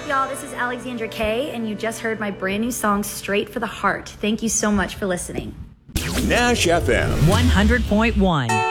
y'all? This is Alexandra Kay, and you just heard my brand new song, Straight for the Heart. Thank you so much for listening. Nash FM 100.1.